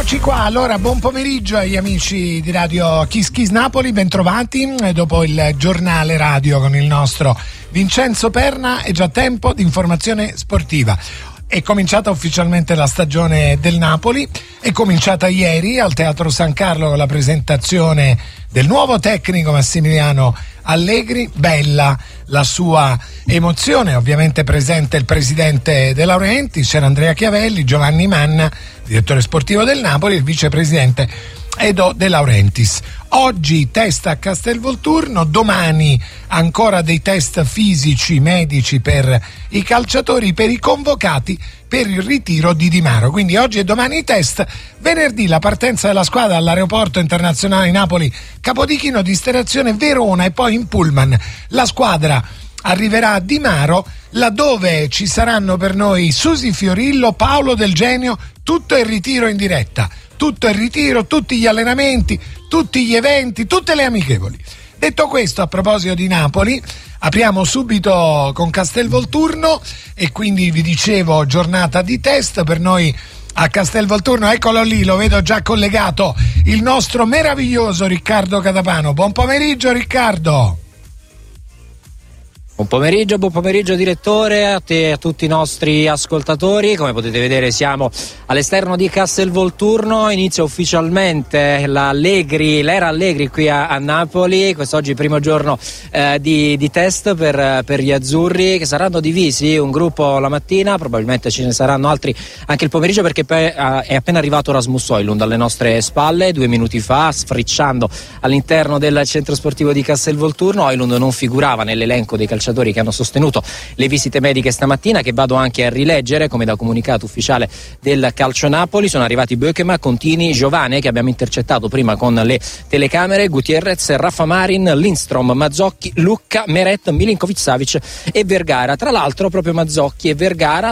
Eccoci qua, allora buon pomeriggio agli amici di Radio Kiss Kiss Napoli, bentrovati. Dopo il giornale radio con il nostro Vincenzo Perna è già tempo di informazione sportiva. È cominciata ufficialmente la stagione del Napoli, è cominciata ieri al Teatro San Carlo con la presentazione del nuovo tecnico Massimiliano Allegri. Bella la sua emozione, ovviamente presente il presidente De Laurentiis, c'era Andrea Chiavelli, Giovanni Manna, direttore sportivo del Napoli, e il vicepresidente Edo De Laurentiis. Oggi test a Castelvolturno, domani ancora dei test fisici medici per i calciatori, per i convocati per il ritiro di Di Maro. Quindi oggi e domani i test, venerdì la partenza della squadra all'aeroporto internazionale di Napoli Capodichino, destinazione Verona, e poi in pullman la squadra arriverà a Di Maro, laddove ci saranno per noi Susi Fiorillo, Paolo Del Genio, tutto il ritiro in diretta. Tutto il ritiro, tutti gli allenamenti, tutti gli eventi, tutte le amichevoli. Detto questo, a proposito di Napoli, apriamo subito con Castelvolturno e quindi vi dicevo giornata di test per noi a Castelvolturno. Eccolo lì, lo vedo già collegato, il nostro meraviglioso Riccardo Catapano. Buon pomeriggio Riccardo. Buon pomeriggio direttore, a te e a tutti i nostri ascoltatori. Come potete vedere siamo all'esterno di Castelvolturno, inizia ufficialmente l'era Allegri qui a Napoli. Quest'oggi primo giorno di test per gli azzurri, che saranno divisi, un gruppo la mattina, probabilmente ce ne saranno altri anche il pomeriggio, perché è appena arrivato Rasmus Højlund alle nostre spalle 2 minuti fa, sfricciando all'interno del centro sportivo di Castelvolturno. Højlund non figurava nell'elenco dei calciatori che hanno sostenuto le visite mediche stamattina, che vado anche a rileggere come da comunicato ufficiale del Calcio Napoli. Sono arrivati Bökema, Contini, Giovane, che abbiamo intercettato prima con le telecamere, Gutierrez, Raffa Marin, Lindstrom, Mazzocchi, Lucca, Meret, Milinkovic-Savic e Vergara. Tra l'altro proprio Mazzocchi e Vergara